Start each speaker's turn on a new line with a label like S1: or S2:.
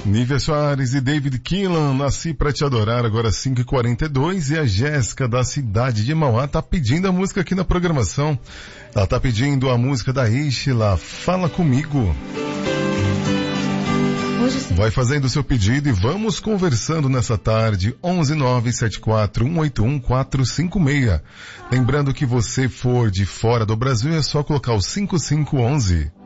S1: Nívia Soares e David Keelan, Nasci Pra Te Adorar, agora 5h42, e a Jéssica da cidade de Mauá tá pedindo a música aqui na programação. Ela tá pedindo a música da Ishla, Fala Comigo. Vai fazendo o seu pedido e vamos conversando nessa tarde. 11974181456. Lembrando que você for de fora do Brasil é só colocar o 5511